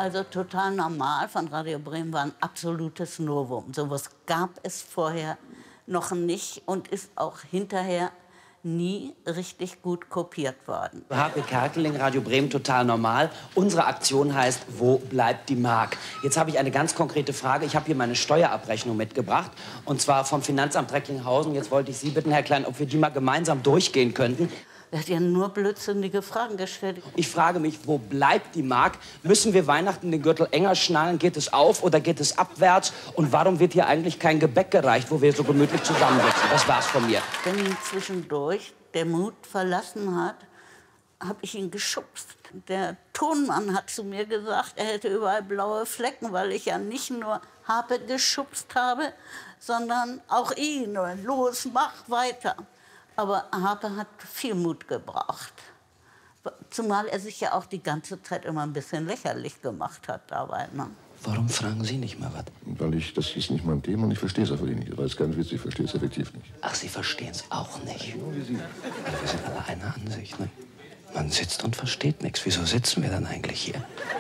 also Total Normal von Radio Bremen war ein absolutes Novum. Sowas gab es vorher noch nicht und ist auch hinterher nie richtig gut kopiert worden. Harpe Kerkeling, Radio Bremen, Total Normal. Unsere Aktion heißt, wo bleibt die Mark? Jetzt habe ich eine ganz konkrete Frage. Ich habe hier meine Steuerabrechnung mitgebracht, und zwar vom Finanzamt Recklinghausen. Jetzt wollte ich Sie bitten, Herr Klein, ob wir die mal gemeinsam durchgehen könnten. Er hat ja nur blödsinnige Fragen gestellt. Ich frage mich, wo bleibt die Mark? Müssen wir Weihnachten den Gürtel enger schnallen? Geht es auf oder geht es abwärts? Und warum wird hier eigentlich kein Gebäck gereicht, wo wir so gemütlich zusammensitzen? Das war's von mir. Wenn ihn zwischendurch der Mut verlassen hat, habe ich ihn geschubst. Der Tonmann hat zu mir gesagt, er hätte überall blaue Flecken, weil ich ja nicht nur Harpe geschubst habe, sondern auch ihn. Los, mach weiter. Aber Harpe hat viel Mut gebraucht. Zumal er sich ja auch die ganze Zeit immer ein bisschen lächerlich gemacht hat dabei. Ne? Warum fragen Sie nicht mal was? Weil das ist nicht mein Thema und ich verstehe es einfach nicht. Ich weiß keinen Witz, ich verstehe es effektiv nicht. Ach, Sie verstehen es auch nicht. Nur wie Sie. Also wir sind alle einer Ansicht, ne? Man sitzt und versteht nichts. Wieso sitzen wir dann eigentlich hier?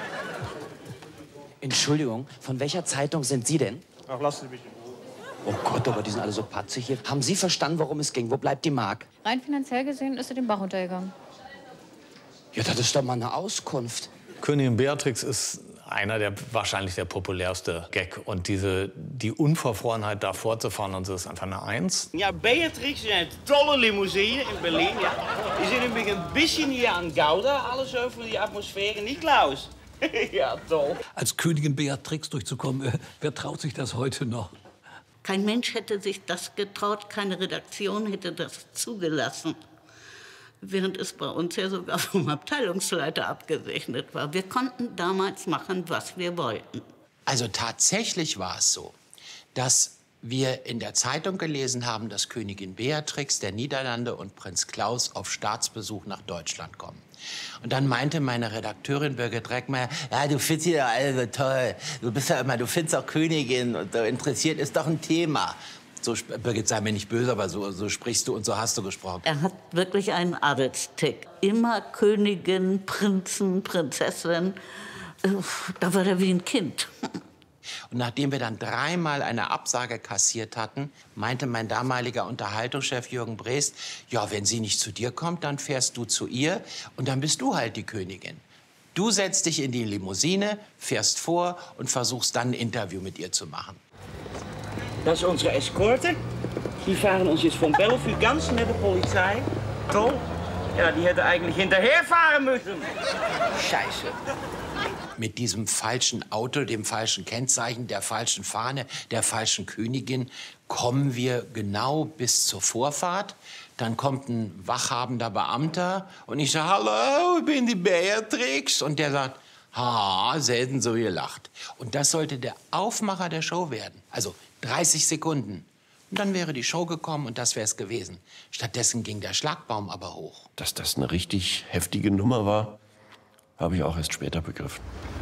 Entschuldigung, von welcher Zeitung sind Sie denn? Ach, lassen Sie mich in Ruhe. Oh Gott, aber die sind alle so patzig hier. Haben Sie verstanden, worum es ging? Wo bleibt die Mark? Rein finanziell gesehen ist er den Bach runtergegangen. Ja, das ist doch mal eine Auskunft. Königin Beatrix ist wahrscheinlich der populärste Gag. Und die Unverfrorenheit, da fortzufahren und so, ist einfach eine Eins. Ja, Beatrix in eine tolle Limousine in Berlin. Ja. Die sind nämlich ein bisschen hier an Gouda. Alles so für die Atmosphäre, nicht Klaus? Ja, toll. Als Königin Beatrix durchzukommen, wer traut sich das heute noch? Kein Mensch hätte sich das getraut, keine Redaktion hätte das zugelassen. Während es bei uns ja sogar vom Abteilungsleiter abgesegnet war. Wir konnten damals machen, was wir wollten. Also tatsächlich war es so, dass wir in der Zeitung gelesen haben, dass Königin Beatrix der Niederlande und Prinz Klaus auf Staatsbesuch nach Deutschland kommen. Und dann meinte meine Redakteurin Birgit Reckmeier, ja, du findest die ja alle so toll. Du bist ja immer, du findest auch Königin und so interessiert, ist doch ein Thema. So, Birgit, sei mir nicht böse, aber so sprichst du und so hast du gesprochen. Er hat wirklich einen Adelstick. Immer Königin, Prinzen, Prinzessin. Da war er wie ein Kind. Und nachdem wir dann dreimal eine Absage kassiert hatten, meinte mein damaliger Unterhaltungschef Jürgen Breest, ja, wenn sie nicht zu dir kommt, dann fährst du zu ihr und dann bist du halt die Königin. Du setzt dich in die Limousine, fährst vor und versuchst dann ein Interview mit ihr zu machen. Das ist unsere Eskorte. Die fahren uns jetzt von Bellevue ganz met der Polizei. Toll. Ja, die hätte eigentlich hinterherfahren müssen. Scheiße. Mit diesem falschen Auto, dem falschen Kennzeichen, der falschen Fahne, der falschen Königin kommen wir genau bis zur Vorfahrt. Dann kommt ein wachhabender Beamter und ich sage, hallo, ich bin die Beatrix. Und der sagt, ha, selten so gelacht. Und das sollte der Aufmacher der Show werden. Also 30 Sekunden. Und dann wäre die Show gekommen und das wäre es gewesen. Stattdessen ging der Schlagbaum aber hoch. Dass das eine richtig heftige Nummer war, habe ich auch erst später begriffen.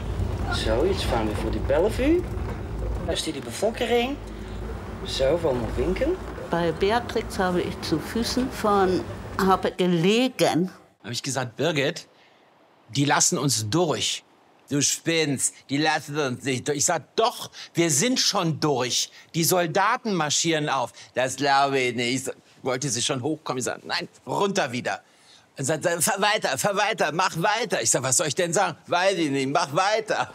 So, jetzt fahren wir vor die Bellevue. Da steht die Bevölkerung. So, wollen wir winken? Bei Beatrix habe ich zu Füßen von Harpe gelegen. Habe ich gesagt, Birgit, die lassen uns durch. Du spinnst, die lassen uns nicht durch. Ich sag, doch, wir sind schon durch. Die Soldaten marschieren auf. Das glaube ich nicht. Ich wollte sie schon hochkommen. Ich sag, nein, runter wieder. Und sagt, fahr weiter, mach weiter. Ich sag, was soll ich denn sagen? Weiß ich nicht, mach weiter.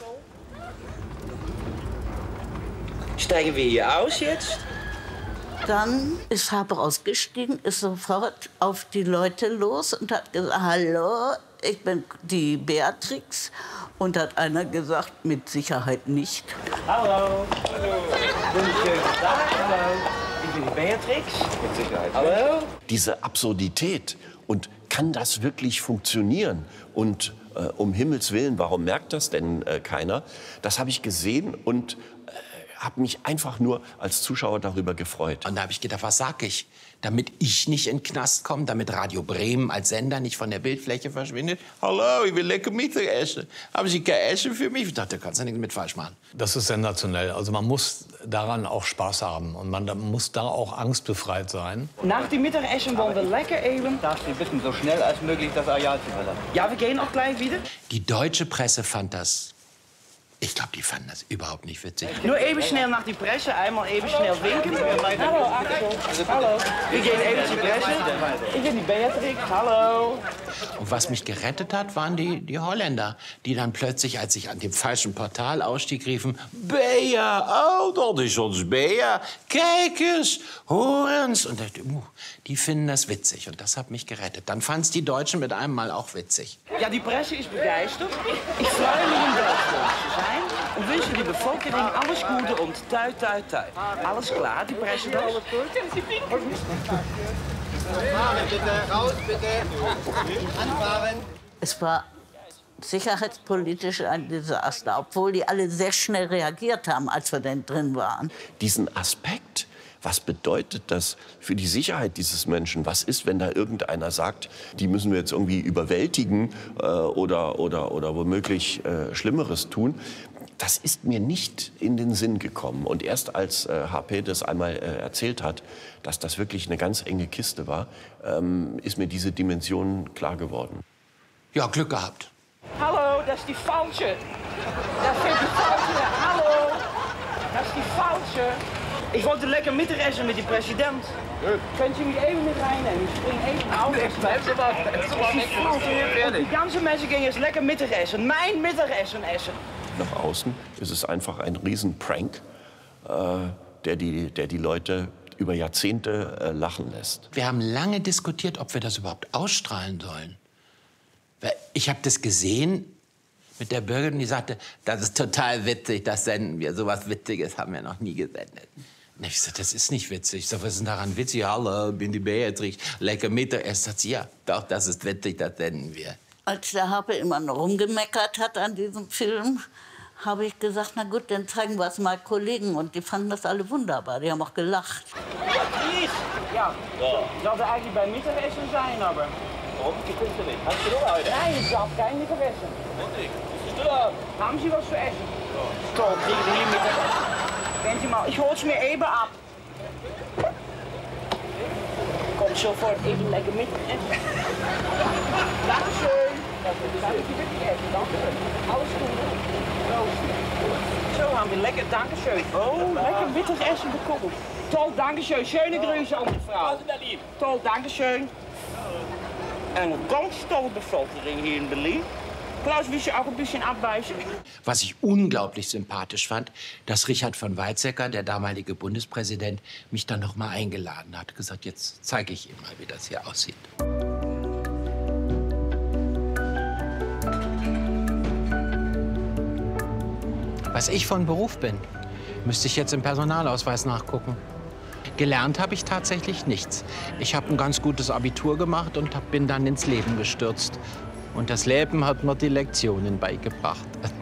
Steigen wir hier aus jetzt? Dann ist Harpe ausgestiegen, ist sofort auf die Leute los und hat gesagt, hallo, ich bin die Beatrix. Und hat einer gesagt, mit Sicherheit nicht. Hallo. Hallo. Schönen Tag. Hallo. Ich bin die Beatrix. Mit Sicherheit. Hallo. Diese Absurdität und kann das wirklich funktionieren? Und um Himmels Willen, warum merkt das denn keiner? Das habe ich gesehen und habe mich einfach nur als Zuschauer darüber gefreut. Und da habe ich gedacht, was sag ich? Damit ich nicht in den Knast komme, damit Radio Bremen als Sender nicht von der Bildfläche verschwindet. Hallo, ich will lecker Mittagessen. Haben Sie kein Essen für mich? Ich dachte, da kannst du nichts mit falsch machen. Das ist sensationell. Also man muss daran auch Spaß haben und man muss da auch angstbefreit sein. Nach dem Mittagessen wollen wir lecker eben. Darfst du bitten, so schnell als möglich das Areal zu verlassen? Ja, wir gehen auch gleich wieder. Die deutsche Presse fand das Ich glaube, die fanden das überhaupt nicht witzig. Nur eben schnell nach die Presse, einmal eben schnell winken. Hallo, Axel. Hallo. Wir gehen eben zur Presse. Ich bin die Beatrix. Hallo. Und was mich gerettet hat, waren die Holländer, die dann plötzlich, als ich an dem falschen Portal ausstieg, riefen: Bea, oh, dat is ons Bea. Kijk eens, hoor eens. Und dachte, die finden das witzig. Und das hat mich gerettet. Dann fanden es die Deutschen mit einem Mal auch witzig. Ja, die Presse ist begeistert. Ich freue mich, in Deutschland zu sein und wünsche die Bevölkerung alles Gute und toi, toi, toi. Alles klar, die Presse das? Bitte, raus, bitte. Anfahren. Es war sicherheitspolitisch ein Desaster, obwohl die alle sehr schnell reagiert haben, als wir denn drin waren. Diesen Aspekt, was bedeutet das für die Sicherheit dieses Menschen? Was ist, wenn da irgendeiner sagt, die müssen wir jetzt irgendwie überwältigen oder womöglich Schlimmeres tun? Das ist mir nicht in den Sinn gekommen. Und erst als HP das einmal erzählt hat, dass das wirklich eine ganz enge Kiste war, ist mir diese Dimension klar geworden. Ja, Glück gehabt. Hallo, das ist die falsche. Das ist die falsche. Hallo, das ist die falsche. Ich wollte lekker Mittagessen mit dem Präsident. Könnt ihr mich eben mit reinnehmen? Ich spring eben auf. Bleib so mal. Die ganze Menschen gingen jetzt lekker Mittagessen. Mein Mittagessen essen. Nach außen ist es einfach ein Riesenprank, der die Leute über Jahrzehnte lachen lässt. Wir haben lange diskutiert, ob wir das überhaupt ausstrahlen sollen. Ich habe das gesehen mit der Bürgerin, die sagte, das ist total witzig, das senden wir. So was Witziges haben wir noch nie gesendet. Und ich sagte, das ist nicht witzig. Ich sag, was ist denn daran witzig? Hallo, bin die Beatrix, lecker Mittagessen. Sagt sie, ja, doch, das ist witzig, das senden wir. Als der Harpe immer noch rumgemeckert hat an diesem Film, habe ich gesagt, na gut, dann zeigen wir es mal Kollegen. Und die fanden das alle wunderbar, die haben auch gelacht. Ja, sollte eigentlich beim Mittagessen sein, aber... Warum? Die kunt er nicht. Hast du noch heute? Nein, ich darf kein Mittagessen. Und nicht? Was ist da? Haben Sie was zu essen? Ja. Toll, kriegen Sie hier Mittagessen. Kennen Sie mal, ich hol's mir eben ab. Kommt sofort eben lekker Mittagessen. Dankeschön. Danke für das Essen, dankeschön. Alles gut. So haben wir lecker, dankeschön. Oh, lecker Mittagessen bekommen. Toll, dankeschön. Schöne Grüße an die Frau. Toll, dankeschön. Eine ganz tolle Bevölkerung hier in Berlin. Klaus, willst du auch ein bisschen abweisen? Was ich unglaublich sympathisch fand, dass Richard von Weizsäcker, der damalige Bundespräsident, mich dann noch mal eingeladen hat. Gesagt, jetzt zeige ich ihm mal, wie das hier aussieht. Was ich von Beruf bin, müsste ich jetzt im Personalausweis nachgucken. Gelernt habe ich tatsächlich nichts. Ich habe ein ganz gutes Abitur gemacht und bin dann ins Leben gestürzt. Und das Leben hat mir die Lektionen beigebracht.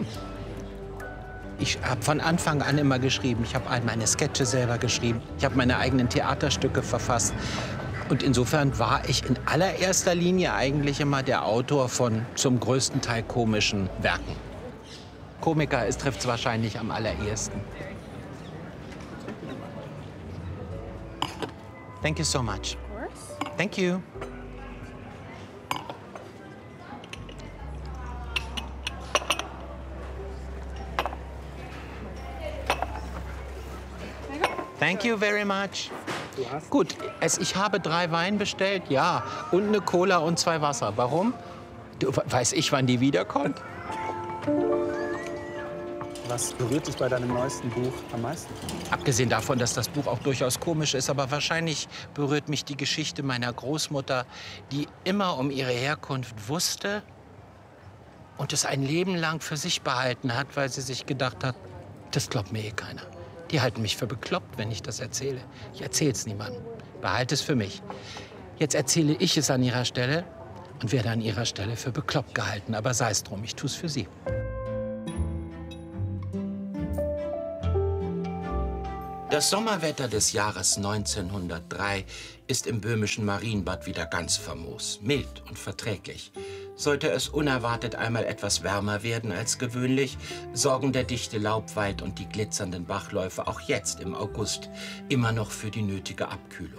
Ich habe von Anfang an immer geschrieben. Ich habe all meine Sketche selber geschrieben. Ich habe meine eigenen Theaterstücke verfasst. Und insofern war ich in allererster Linie eigentlich immer der Autor von zum größten Teil komischen Werken. Komiker trifft es wahrscheinlich am allerersten. Thank you so much. Of course. Thank you. Thank you very much. Gut, ich habe 3 Wein bestellt, ja. Und eine Cola und 2 Wasser. Warum? Weiß ich, wann die wiederkommt? Was berührt dich bei deinem neuesten Buch am meisten? Abgesehen davon, dass das Buch auch durchaus komisch ist, aber wahrscheinlich berührt mich die Geschichte meiner Großmutter, die immer um ihre Herkunft wusste und es ein Leben lang für sich behalten hat, weil sie sich gedacht hat, das glaubt mir eh keiner. Die halten mich für bekloppt, wenn ich das erzähle. Ich erzähle es niemandem. Behalte es für mich. Jetzt erzähle ich es an ihrer Stelle und werde an ihrer Stelle für bekloppt gehalten. Aber sei es drum, ich tue es für sie. Das Sommerwetter des Jahres 1903 ist im böhmischen Marienbad wieder ganz famos, mild und verträglich. Sollte es unerwartet einmal etwas wärmer werden als gewöhnlich, sorgen der dichte Laubwald und die glitzernden Bachläufe auch jetzt im August immer noch für die nötige Abkühlung.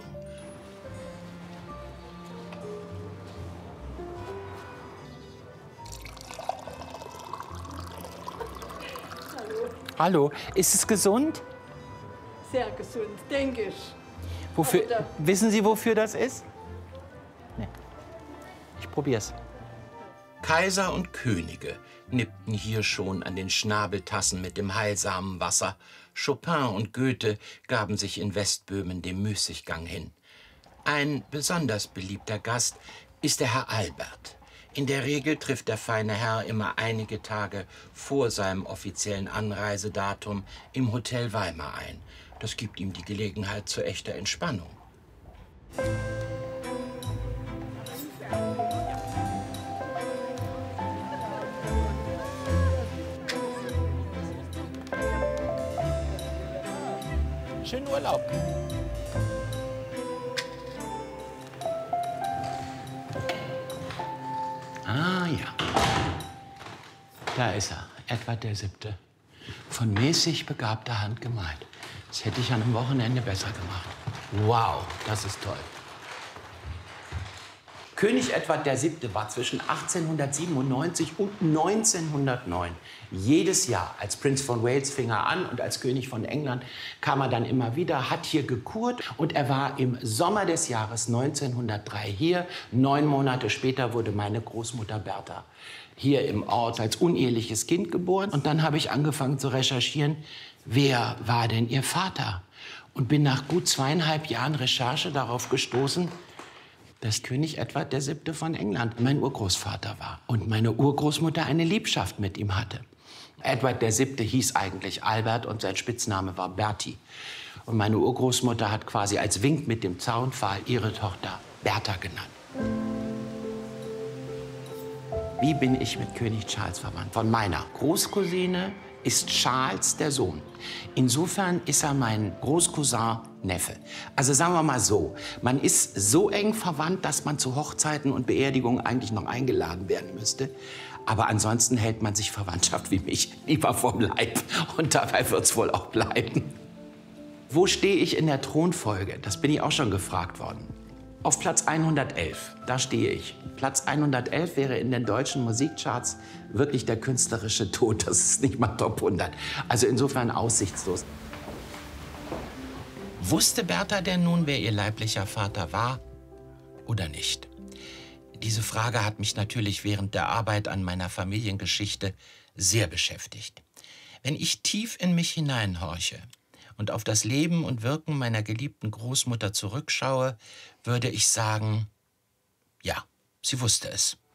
Hallo, ist es gesund? Sehr gesund, denke ich. Wofür, wissen Sie, wofür das ist? Nee. Ich probier's. Kaiser und Könige nippten hier schon an den Schnabeltassen mit dem heilsamen Wasser. Chopin und Goethe gaben sich in Westböhmen dem Müßiggang hin. Ein besonders beliebter Gast ist der Herr Albert. In der Regel trifft der feine Herr immer einige Tage vor seinem offiziellen Anreisedatum im Hotel Weimar ein. Das gibt ihm die Gelegenheit zu echter Entspannung. Schönen Urlaub. Ah ja, da ist er, Edward VII. Von mäßig begabter Hand gemalt. Das hätte ich an einem Wochenende besser gemacht. Wow, das ist toll. König Edward VII. War zwischen 1897 und 1909 jedes Jahr als Prinz von Wales fing er an und als König von England kam er dann immer wieder, hat hier gekurrt und er war im Sommer des Jahres 1903 hier. 9 Monate später wurde meine Großmutter Bertha hier im Ort als uneheliches Kind geboren. Und dann habe ich angefangen zu recherchieren, wer war denn ihr Vater? Und bin nach gut 2,5 Jahren Recherche darauf gestoßen, dass König Edward VII. Von England mein Urgroßvater war und meine Urgroßmutter eine Liebschaft mit ihm hatte. Edward VII. Hieß eigentlich Albert und sein Spitzname war Bertie. Und meine Urgroßmutter hat quasi als Wink mit dem Zaunpfahl ihre Tochter Bertha genannt. Wie bin ich mit König Charles verwandt? Von meiner Großcousine ist Charles der Sohn. Insofern ist er mein Großcousin Neffe. Also sagen wir mal so, man ist so eng verwandt, dass man zu Hochzeiten und Beerdigungen eigentlich noch eingeladen werden müsste. Aber ansonsten hält man sich Verwandtschaft wie mich lieber vom Leib. Und dabei wird's wohl auch bleiben. Wo stehe ich in der Thronfolge? Das bin ich auch schon gefragt worden. Auf Platz 111, da stehe ich. Platz 111 wäre in den deutschen Musikcharts wirklich der künstlerische Tod. Das ist nicht mal Top 100. Also insofern aussichtslos. Wusste Bertha denn nun, wer ihr leiblicher Vater war oder nicht? Diese Frage hat mich natürlich während der Arbeit an meiner Familiengeschichte sehr beschäftigt. Wenn ich tief in mich hineinhorche und auf das Leben und Wirken meiner geliebten Großmutter zurückschaue, würde ich sagen, ja, sie wusste es.